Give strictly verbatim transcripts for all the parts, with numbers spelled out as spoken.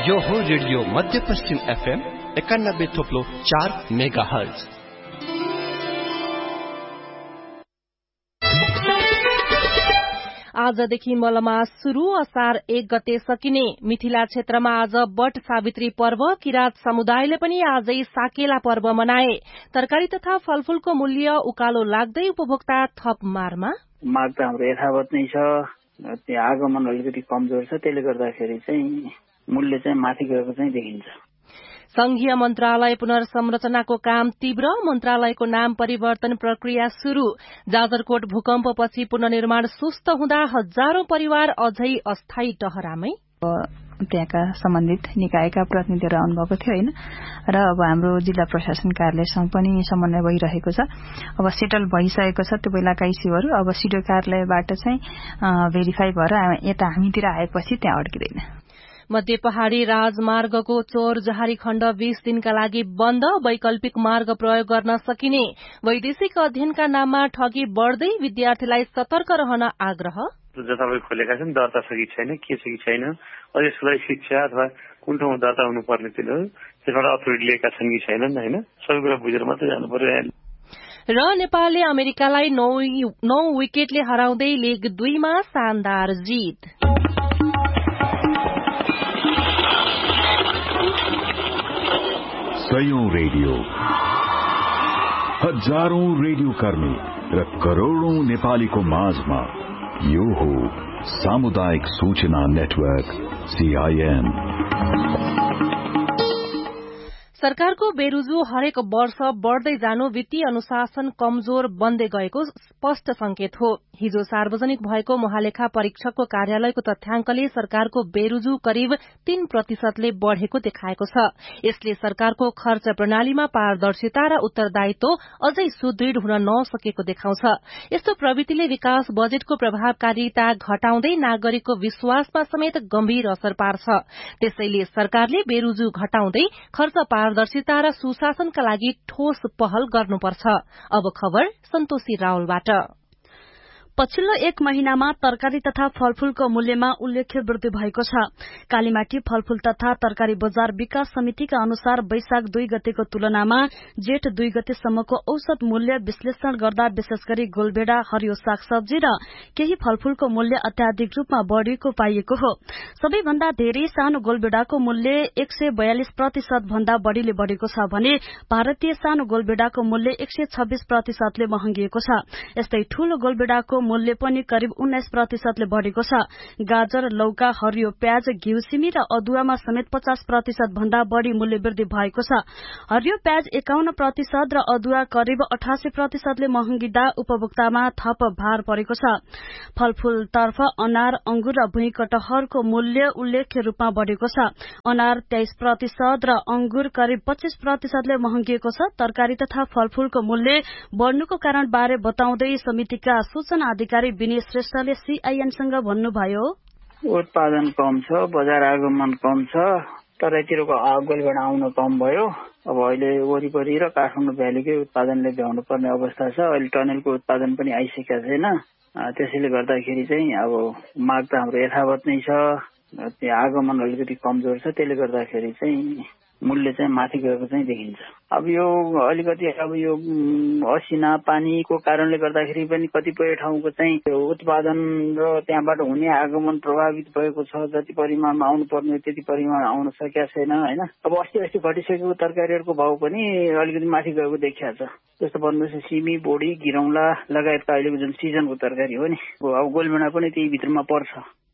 यो हो रेडियो मध्यपश्चिम एफएम एकानब्बे थोप्लो चार मेगा हर्ज। आजदेखि मलमास सुरु, असार एक गते सकिने। मिथिला क्षेत्रमा आज वट सावित्री पर्व, किरात समुदायले पनि आजै साकेला पर्व मनाए। तरकारी तथा फलफूलको मूल्य उकालो लाग्दै उपभोक्ता थप मारमा। माग त हाम्रो यथावत नै छ, त्यो आगमन अलिकति कमजोर छ, त्यसले गर्दाखेरि चाहिँ मूल्य चाहिँ माथि गएको चाहिँ देखिन्छ। संघीय मन्त्रालय पुनर्संरचनाको काम तीव्र, मन्त्रालयको नाम परिवर्तन प्रक्रिया शुरू। जाजरकोट भूकम्पपछि पुनर्निर्माण सुस्त हुँदा हजारौं परिवार अझै अस्थायी टहरामै। त्यहाँका सम्बन्धित निकायका प्रतिनिधिहरू आउनुभएको थियो होइन, र अब हाम्रो जिल्ला प्रशासन कार्यालयसँग पनि समन्वय भइरहेको छ। अब सेटल भइसकेको छ त्यो बेलाका इस्युहरू, अब सिडिओ कार्यालयबाट चाहिँ भेरिफाई भएर यता हामीतिर आएपछि त्यहाँ अड्किँदैन। मध्य पहाड़ी राजमार्गको चोर जहारी खण्ड बीस दिनका लागि बन्द, वैकल्पिक मार्ग प्रयोग गर्न सकिने। वैदेशिक अध्ययनका नाममा ठगी बढ्दै, विद्यार्थीलाई सतर्क रहन आग्रह। जताभावी खोलेका छन्, दर्ता छ कि छैन, के छ कि छैन, अझ यसलाई शिक्षा अथवा कुन ठाउँमा दर्ता हुनुपर्ने त्यो त्यसबाट अथोरिटी लिएका छन् कि छैनन् होइन, सबै कुरा बुझेर मात्रै जानु पर्यो। र नेपालले अमेरिकालाई नौ नौ विकेटले हराउँदै लिग दुईमा शानदार जित। सयौं रेडियो, हजारौं रेडियो कर्मी र करोड़ौं नेपालीको माझमा यो हो सामुदायिक सूचना नेटवर्क सीआईएन। सरकारको बेरुजु हरेक वर्ष बढ़दै जानु वित्तीय अनुशासन कमजोर बन्दै गएको स्पष्ट संकेत हो। हिजो सार्वजनिक भएको महालेखा परीक्षकको कार्यालयको तथ्याङ्कले सरकारको बेरुजु करिब तीन प्रतिशतले बढ़ेको देखाएको छ। यसले सरकारको खर्च प्रणालीमा पारदर्शिता र उत्तरदायित्व अझै सुदृढ़ हुन नसकेको देखाउँछ। यस्तो प्रवृत्तिले विकास बजेटको प्रभावकारिता घटाउँदै नागरिकको विश्वासमा समेत गम्भीर असर पार्छ। त्यसैले सरकारले बेरुजु घटाउँदै खर्च पारदर्शिता र सुशासनका लागि ठोस पहल गर्नुपर्छ। अब खबर सन्तोषी रावलबाट। पछिल्लो एक महिनामा तरकारी तथा फलफूलको मूल्यमा उल्लेख्य वृद्धि भएको छ। कालीमाटी फलफूल तथा तरकारी बजार विकास समितिका अनुसार वैशाख दुई गतेको तुलनामा जेठ दुई गतेसम्मको औसत मूल्य विश्लेषण गर्दा विशेष गरी गोलबेडा, हरियो सागसब्जी र केही फलफूलको मूल्य अत्याधिक रूपमा बढ़ेको पाइएको हो। सबैभन्दा धेरै सानो गोलबेडाको मूल्य एक सय बयालिस प्रतिशत भन्दा बढ़ीले बढ़ेको छ भने भारतीय सानो गोलबेडाको मूल्य एक सय छब्बीस प्रतिशतले महँगिएको छ। यस्तै ठूलो गोलबेडाको मूल्य पनि करिब उन्नाइस प्रतिशतले बढ़ेको छ। गाजर, लौका, हरियो प्याज, घिउ, सिमी र अदुवामा समेत पचास प्रतिशत भन्दा बढ़ी मूल्य वृद्धि भएको छ। हरियो प्याज एकाउन्न प्रतिशत र अदुवा करिब अठासी प्रतिशतले महँगिँदा उपभोक्तामा थप भार परेको छ। फलफूलतर्फ अनार, अंगुर र भुइँ कटहरको मूल्य उल्लेख्य रूपमा बढ़ेको छ। अनार तेइस प्रतिशत र अंगुर करिब पच्चीस प्रतिशतले महँगिएको छ। तरकारी तथा फलफूलको मूल्य बढ़नुको कारण बारे बताउँदै समितिका सूचना अधिकारी विनय श्रेष्ठले सीआईएनसँग भन्नुभयो, उत्पादन कम छ, बजार आगमन कम छ, तराईतिरको गोलबेडा आउन कम भयो। अब अहिले वरिपरि र काठमाडौँ भ्यालीकै उत्पादनले भ्याउनु पर्ने अवस्था छ। अहिले टनेलको उत्पादन पनि आइसकेका छैन। त्यसैले गर्दाखेरि चाहिँ अब माग त हाम्रो यथावत नै छ, त्यो आगमन अलिकति कमजोर छ, त्यसले गर्दाखेरि चाहिँ मूल्य चाहिँ माथि गएको चाहिँ देखिन्छ। अब यो अलिकति अब यो असिना पानीको कारणले गर्दाखेरि पनि कतिपय ठाउँको चाहिँ उत्पादन र त्यहाँबाट हुने आगमन प्रभावित भएको छ। जति परिमाणमा आउनु पर्ने त्यति परिमाण आउन सकेका छैन होइन। अब अस्ति अस्ति घटिसकेको तरकारीहरूको भाउ पनि अलिकति माथि गएको देखिया छ। जस्तो भन्नुहोस् सिमी, बोडी, गिरौँला लगायतका अहिलेको जुन सिजनको तरकारी हो नि, अब गोलबेडा पनि त्यही भित्रमा पर्छ।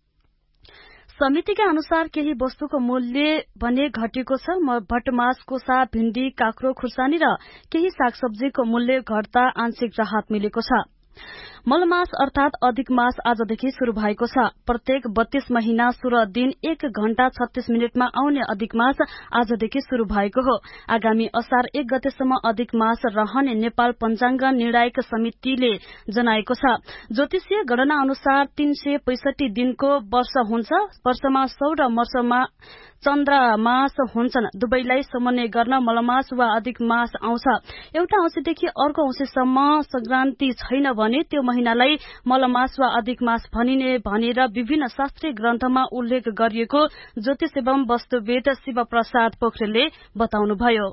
समितिका अनुसार केही वस्तुको मूल्य भने घटेको छ। भटमास, कोसा, भिण्डी, काँक्रो, खुर्सानी र केही सागसब्जीको मूल्य घट्दा आंशिक राहत मिलेको छ। मलमास अर्थात अधिक मास आजदेखि शुरू भएको छ। प्रत्येक बत्तीस महीना सोह्र दिन एक घण्टा छत्तीस मिनटमा आउने अधिक मास आजदेखि शुरू भएको हो। आगामी असार एक गतेसम्म अधिक मास रहने नेपाल पञ्चाङ्ग निर्णायक समितिले जनाएको छ। ज्योतिषीय गणना अनुसार तीन सय पैंसठी दिनको वर्ष हुन्छ। वर्षमा सौर र वर्षमा चन्द्रमास हुन्छन्। दुवैलाई समन्वय गर्न मलमास वा अधिक मास आउँछ। एउटा औँसीदेखि अर्को औँसीसम्म संक्रान्ति छैन भने त्यो महिनालाई मलमास वा अधिक मास भनिने भनेर विभिन्न शास्त्रीय ग्रन्थमा उल्लेख गरिएको ज्योतिष एवं वस्तुवेद शिव प्रसाद पोखरेलले बताउनुभयो।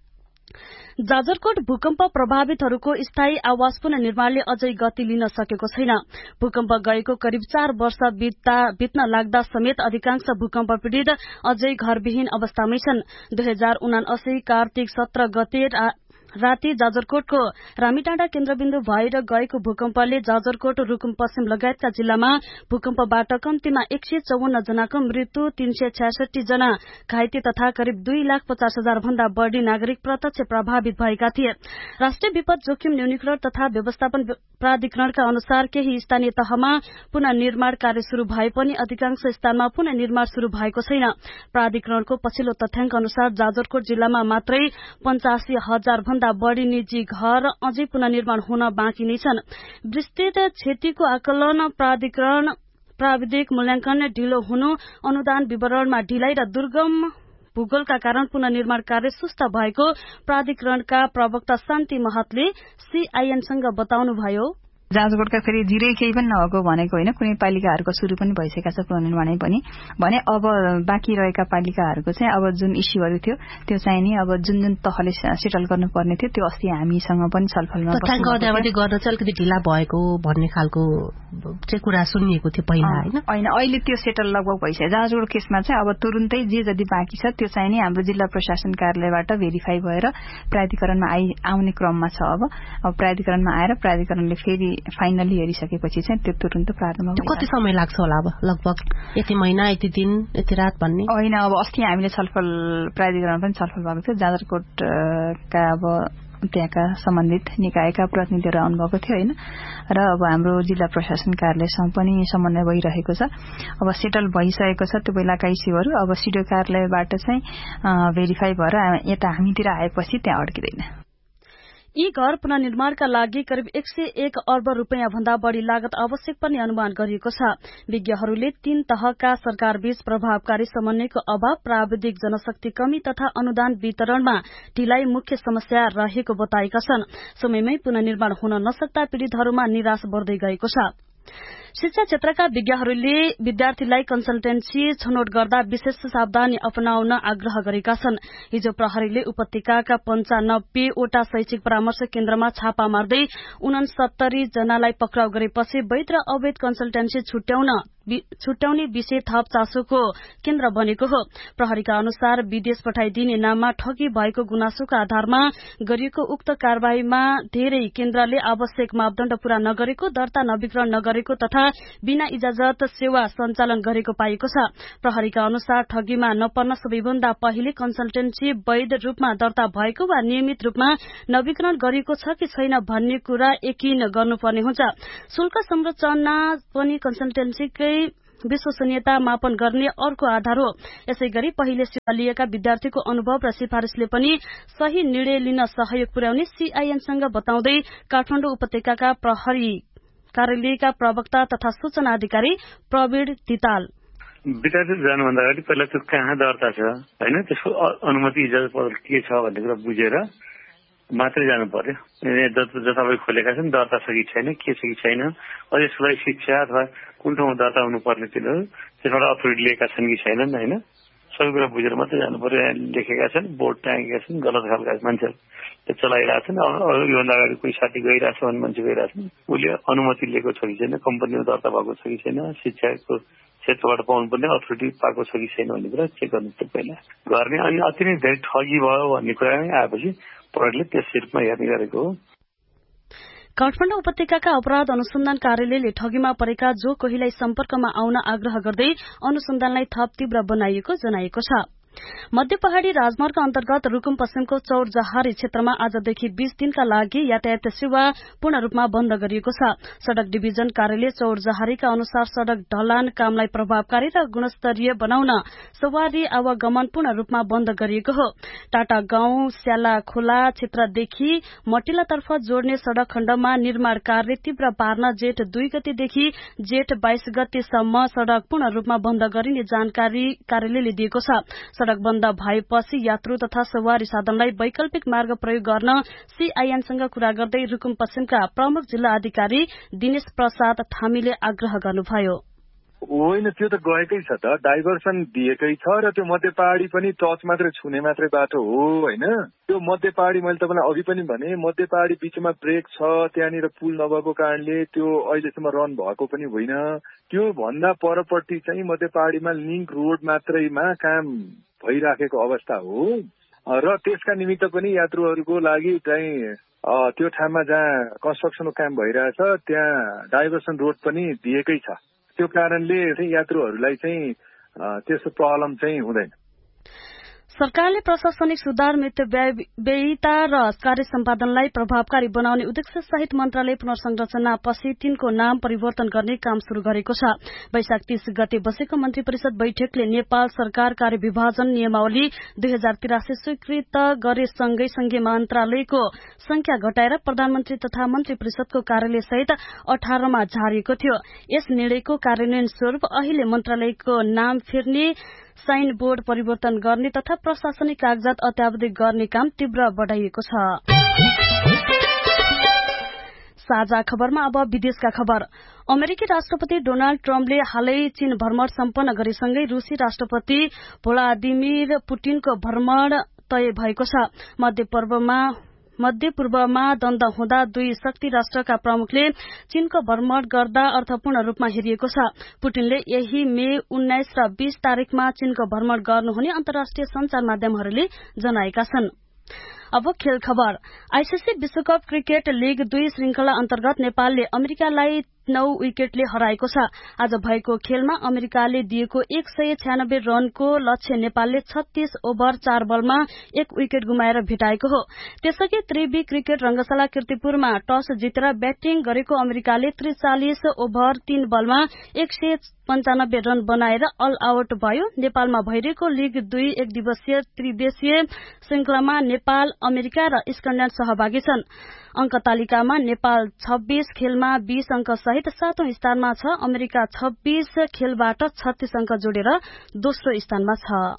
जाजरकोट भूकम्प प्रभावितहरूको स्थायी आवास पुनर्निर्माणले अझै गति लिन सकेको छैन। भूकम्प गएको करिब चार वर्ष बित्न लाग्दा समेत अधिकांश भूकम्प पीड़ित अझै घरविहीन अवस्थामै छन्। दुई हजार उनासी कार्तिक सत्र गते राति जाजरकोटको रामीटाँडा केन्द्रबिन्दु भएर गएको भूकम्पले जाजरकोट रुकुम पश्चिम लगायतका जिल्लामा भूकम्पबाट कम्तीमा एक सय चौवन्न जनाको मृत्यु, तीन सय छ्यासठी जना घाइते तथा करिब दुई लाख पचास हजार भन्दा बढ़ी नागरिक प्रत्यक्ष प्रभावित भएका थिए। राष्ट्रिय विपद जोखिम न्यूनीकरण तथा व्यवस्थापन प्राधिकरणका अनुसार केही स्थानीय तहमा पुनर्निर्माण कार्य शुरू भए पनि अधिकांश स्थानमा पुनर्निर्माण शुरू भएको छैन। प्राधिकरणको पछिल्लो तथ्याङ्क अनुसार जाजरकोट जिल्लामा मात्रै पञ्चासी हजार भन्दा बढ़ी निजी घर अझै पुनर्निर्माण हुन बाँकी नै छन्। विस्तृत क्षतिको आकलन, प्राधिकरण प्राविधिक मूल्याङ्कन ढिलो हुनु, अनुदान विवरणमा ढिलाइ र दुर्गम भूगोलका कारण पुनर्निर्माण कार्य सुस्त भएको प्राधिकरणका प्रवक्ता शान्ति महतले सीआईएनसँग बताउनुभयो। जाजरकोटका फेरि जिरै केही पनि नभएको भनेको होइन, कुनै पालिकाहरूको सुरु पनि भइसकेका छ पुनर्निर्माणै पनि भने अब बाँकी रहेका पालिकाहरूको चाहिँ अब जुन इस्युहरू थियो त्यो चाहिँ नि अब जुन जुन तहले सेटल गर्नुपर्ने थियो त्यो अस्ति हामीसँग पनि छलफलमा तथ्याङ्क अध्यावधि गर्न चाहिँ अलिकति ढिला भएको भन्ने खालको चाहिँ कुरा सुनिएको थियो पहिला होइन होइन अहिले त्यो सेटल लगभग भइसक्यो। जाजरकोट केसमा चाहिँ अब तुरुन्तै जे जति बाँकी छ त्यो चाहिँ नि हाम्रो जिल्ला प्रशासन कार्यालयबाट भेरिफाई भएर प्राधिकरणमा आइ आउने क्रममा छ। अब अब प्राधिकरणमा आएर प्राधिकरणले फेरि फाइनली हेरिसकेपछि चाहिँ त्यो तुरन्त प्रारम्भ हुन्छ। कति समय लाग्छ होला अब लगभग यति महिना यति दिन यति रात भन्ने होइन। अब अस्ति हामीले छलफल प्राधिकरण पनि छलफल भएको थियो। जाजरकोटका अब त्यहाँका सम्बन्धित निकायका प्रतिनिधिहरू आउनुभएको थियो होइन र अब हाम्रो जिल्ला प्रशासन कार्यालयसँग पनि समन्वय भइरहेको छ। अब सेटल भइसकेको छ त्यो बेलाका इस्युहरू अब सिडिओ कार्यालयबाट चाहिँ भेरिफाई भएर यता हामीतिर आएपछि त्यहाँ अड्किँदैन। यी घर पुनर्निर्माणका लागि करिब एक सय एक अर्ब रूपियाँ भन्दा बढ़ी लागत आवश्यक पर्ने अनुमान गरिएको छ। विज्ञहरूले तीन तहका सरकारबीच प्रभावकारी समन्वयको अभाव, प्राविधिक जनशक्ति कमी तथा अनुदान वितरणमा ढिलाइ मुख्य समस्या रहेको बताएका छन्। समयमै पुनर्निर्माण हुन नसक्दा पीड़ितहरूमा निराश बढ्दै गएको छ। शिक्षा क्षेत्रका विज्ञहरूले विद्यार्थीलाई कन्सल्टेन्सी छनौट गर्दा विशेष सावधानी अपनाउन आग्रह गरेका छन्। हिजो प्रहरीले उपत्यकाका पञ्चानब्बेवटा शैक्षिक परामर्श केन्द्रमा छापा मार्दै उनसत्तरी जनालाई पक्राउ गरेपछि वैध र अवैध कन्सल्टेन्सी छुट्याउन छुट्याउने विषय थप चासोको केन्द्र बनेको हो। प्रहरीका अनुसार विदेश पठाइदिने नाममा ठगी भएको गुनासोको आधारमा गरिएको उक्त कार्यवाहीमा धेरै केन्द्रले आवश्यक मापदण्ड पूरा नगरेको, दर्ता नवीकरण नगरेको तथा बिना इजाजत सेवा सञ्चालन गरेको पाइएको छ। प्रहरीका अनुसार ठगीमा नपर्न सबैभन्दा पहिले कन्सल्टेन्सी वैध रूपमा दर्ता भएको वा नियमित रूपमा नवीकरण गरिएको छ कि छैन भन्ने कुरा यकिन गर्नुपर्ने हुन्छ। शुल्क संरचना पनि कन्सल्टेन्सीकै विश्वसनीयता मापन गर्ने अर्को आधार हो। यसैगरी पहिले सेवा लिएका विद्यार्थीको अनुभव र सिफारिसले पनि सही निर्णय लिन सहयोग पुर्याउने सीआईएनसँग बताउँदै काठमाडौँ उपत्यकाका प्रहरी कार्यालयका प्रवक्ता तथा सूचना अधिकारी प्रवीण तिताल विद्यार्थी जानुभन्दा अगाडि पहिला त्यो कहाँ दर्ता छ होइन त्यसको अनुमति इजाजत पत्र के छ भन्ने कुरा बुझेर मात्रै जानु पर्यो। जता तपाईँ खोलेका छन् दर्ता छ कि छैन, के छ कि छैन, अझ यसको लागि शिक्षा अथवा कुन ठाउँमा दर्ता हुनुपर्ने तिनीहरू त्यसबाट अथोरिटी लिएका छन् कि छैनन् होइन सबै कुरा बुझेर मात्रै जानु पर्यो। यहाँ लेखेका छन्, बोर्ड टाँगेका छन्, गलत खालका मान्छेहरू त्यो चलाइरहेछन्। योभन्दा अगाडि कोही साथी गइरहेछ भन्ने मान्छे गइरहेछन्, उसले अनुमति लिएको छ कि छैन, कम्पनीमा दर्ता भएको छ कि छैन, शिक्षाको क्षेत्रबाट पाउनुपर्ने अथोरिटी पाएको छ कि छैन भन्ने कुरा चेक गर्नु पर्यो पहिला गर्ने। अनि अति नै धेरै ठगी भयो भन्ने कुरा आएपछि प्रहरीले त्यस रूपमा हेर्ने गरेको हो। काठमाडौँ उपत्यकाका अपराध अनुसन्धान कार्यालयले ठगीमा परेका जो कोहीलाई सम्पर्कमा आउन आग्रह गर्दै अनुसन्धानलाई थप तीव्र बनाइएको जनाएको छ। मध्य पहाड़ी राजमार्ग अन्तर्गत रुकुम पश्चिमको चौरजहारी क्षेत्रमा आजदेखि बीस दिनका लागि यातायात सेवा पूर्ण रूपमा बन्द गरिएको छ। सड़क डिभिजन कार्यालय चौरजहारीका अनुसार सड़क ढलान कामलाई प्रभावकारी र गुणस्तरीय बनाउन सवारी आवागमन पूर्ण रूपमा बन्द गरिएको हो। टाटा गाउँ स्याला खोला क्षेत्रदेखि मटिलातर्फ जोड्ने सड़क खण्डमा निर्माण कार्य तीव्र पार्न जेठ दुई गतेदेखि जेठ बाइस गतेसम्म सड़क पूर्ण रूपमा बन्द गरिने जानकारी कार्यालयले दिएको छ। सड़क बन्द भएपछि यात्रु तथा सवारी साधनलाई वैकल्पिक मार्ग प्रयोग गर्न सीआईएनसँग कुरा गर्दै रुकुम पश्चिमका प्रमुख जिल्ला अधिकारी दिनेश प्रसाद थामीले आग्रह गर्नुभयो। होइन, त्यो त गएकै छ त, डाइभर्सन दिएकै छ र त्यो मध्य पहाडी पनि टच मात्रै छुने मात्रै बाटो हो होइन। त्यो मध्य पहाडी मैले तपाईँलाई अघि पनि भने मध्य पहाडी बीचमा ब्रेक छ, त्यहाँनिर पुल नभएको कारणले त्यो अहिलेसम्म रन भएको पनि होइन। त्यो भन्दा परपट्टि चाहिँ मध्य पहाडीमा लिङ्क रोड मात्रैमा काम भइराखेको अवस्था हो र त्यसका निमित्त पनि यात्रुहरूको लागि चाहिँ त्यो ठाउँमा जहाँ कन्स्ट्रक्सनको काम भइरहेछ त्यहाँ डाइभर्सन रोड पनि दिएकै छ। त्यो कारणले यात्रुहरूलाई चाहिँ त्यस्तो प्रब्लम चाहिँ हुँदैन। सरकारले प्रशासनिक सुधार, मितव्ययिता र कार्य सम्पादनलाई प्रभावकारी बनाउने उद्देश्य सहित मन्त्रालय पुनर्संरचनापछि तिनको नाम परिवर्तन गर्ने काम शुरू गरेको छ। वैशाख तीस गते बसेको मन्त्री परिषद बैठकले नेपाल सरकार कार्य विभाजन नियमावली दुई हजार तिरासी स्वीकृत गरेसँगै संघीय मन्त्रालयको संख्या घटाएर प्रधानमन्त्री तथा मन्त्री परिषदको कार्यालय सहित अठारमा झारिएको थियो। यस निर्णयको कार्यान्वयन स्वरूप अहिले मन्त्रालयको नाम फेर्ने, साइन बोर्ड परिवर्तन गर्ने तथा प्रशासनिक कागजात अत्यावधिक गर्ने काम तीव्र बढ़ाइएको छ। साझा खबरमा अब विदेशका खबर। अमेरिकी राष्ट्रपति डोनाल्ड ट्रम्पले हालै चीन भ्रमण सम्पन्न गरेसँगै रूसी राष्ट्रपति भ्लादिमिर पुटिनको भ्रमण तय भएको छ। मध्य पूर्वमा मध्य पूर्वमा द्वन्द हुँदा दुई शक्ति राष्ट्रका प्रमुखले चीनको भ्रमण गर्दा अर्थपूर्ण रूपमा हेरिएको छ। पुटिनले यही मे उन्नाइस र बीस तारीकमा चीनको भ्रमण गर्नुहुने अन्तर्राष्ट्रिय संचार माध्यमहरूले जनाएका छन्। अब खेल खबर। आईसीसी विश्वकप क्रिकेट लीग दुई श्रृंखला अन्तर्गत नेपालले अमेरिकालाई नौ विकेटले हराएको छ। आज भएको खेलमा अमेरिकाले दिएको एक सय छ्यानब्बे रनको लक्ष्य नेपालले छत्तीस ओभर चार बलमा एक विकेट गुमाएर भेटाएको हो। त्यसअघि त्रिवी क्रिकेट रंगशाला कीर्तिपुरमा टस जितेर ब्याटिङ गरेको अमेरिकाले त्रिचालिस ओभर तीन बलमा एक सय पञ्चानब्बे रन बनाएर अल आउट भयो। नेपालमा भइरहेको लीग दुई एक दिवसीय त्रिदेशीय श्रृंखलामा नेपाल, अमेरिका र स्कटल्याण्ड सहभागी छन्। अंक तालिकामा नेपाल छब्बीस खेलमा बीस अंक सहित सातौं स्थानमा छ। अमेरिका छब्बीस खेलबाट छत्तीस अंक जोडेर दोस्रो स्थानमा छ।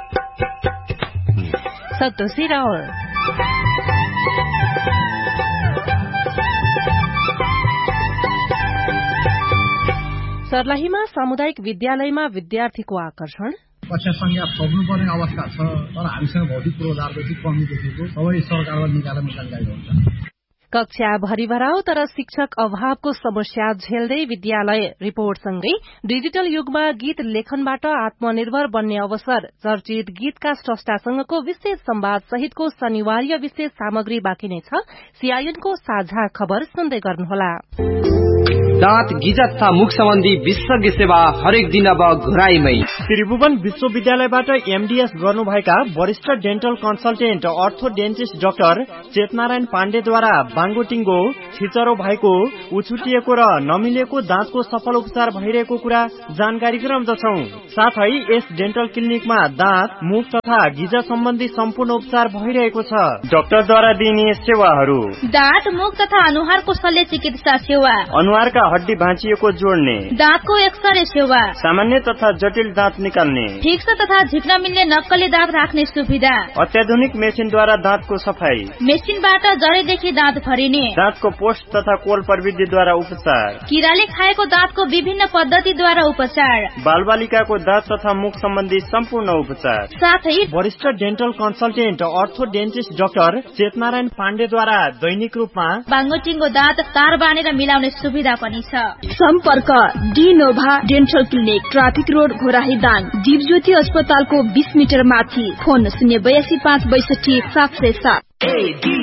सर्लाहीमा सामुदायिक विद्यालयमा विद्यार्थीको आकर्षण। कक्षा संख्या थप्नुपर्ने अवस्था छ, तर हामीसँग भौतिक पूर्वाधारदेखि कमी देखेको सबै सरकारलाई निकाल्न जानकारी हुन्छ। कक्षा भरिभराउ तर शिक्षक अभावको समस्या झेल्दै विद्यालय। रिपोर्टसँगै डिजिटल युगमा गीत लेखनबाट आत्मनिर्भर बन्ने अवसर। चर्चित गीतका स्रष्टासँगको विशेष संवाद सहितको शनिवारीय विशेष सामग्री बाँकी नै छ। सीआईएनको साझा खबर सुन्दै गर्नुहोला। दाँत गिजा तथा मुख सम्बन्धी विशेषज्ञ सेवा हरेक दिन अब घुराईमै। त्रिभुवन विश्वविद्यालयबाट एमडीएस गर्नुभएका वरिष्ठ डेन्टल कन्सल्टेन्ट अर्थोडेन्टिस्ट डाक्टर चेतनारायण पाण्डेद्वारा बाङ्गोटिङ्गो, छिचरो भएको, उछुटिएको र नमिलेको दाँतको सफल उपचार भइरहेको कुरा जानकारी गराउँदछौं। साथै यस डेन्टल क्लिनिकमा दाँत, मुख तथा गिजा सम्बन्धी सम्पूर्ण उपचार भइरहेको छ। डाक्टरद्वारा दिइने सेवाहरू: दाँत, मुख तथा अनुहारको शल्य चिकित्सा सेवा, अनुहारका हड्डी भाँचिएको जोड्ने, दाँतको एक्सरे सेवा, सामान्य तथा जटिल दाँत निकाल्ने, फिक्स तथा झिक्न मिल्ने नक्कली दाँत राख्ने सुविधा, अत्याधुनिक मेसिनद्वारा दाँतको सफाई, मेसिनबाट जडेदेखि दाँत भरिने, दाँतको पोस्ट तथा कोल प्रविधिद्वारा उपचार, किराले खाएको दाँतको विभिन्न पद्धतिद्वारा उपचार, बालबालिकाको दाँत तथा मुख सम्बन्धी सम्पूर्ण उपचार, साथै वरिष्ठ डेन्टल कन्सल्टेन्ट अर्थोडेन्टिस्ट डाक्टर चेतनारायण पाण्डेद्वारा दैनिक रूपमा बाङ्गोटिङ्गो दाँत तार बानेर मिलाउने सुविधा पनि छ। सम्पर्क डिनोभा dental clinic, traffic road, Ghorahi Dang, Dipjyoti अस्पतालको बीस मिटर माथि। फोन शून्य बयासी पाँच बैसठी सात सय सात।